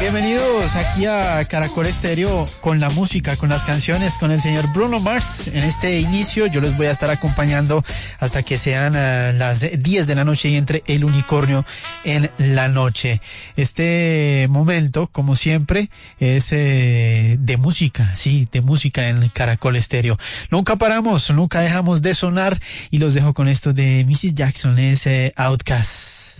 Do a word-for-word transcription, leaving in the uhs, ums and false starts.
Bienvenidos aquí a Caracol Estéreo con la música, con las canciones, con el señor Bruno Mars. En este inicio yo les voy a estar acompañando hasta que sean uh, las diez de la noche y entre el unicornio en la noche. Este momento, como siempre, es eh, de música, sí, de música en Caracol Estéreo. Nunca paramos, nunca dejamos de sonar y los dejo con esto de missus Jackson, es eh, Outcast.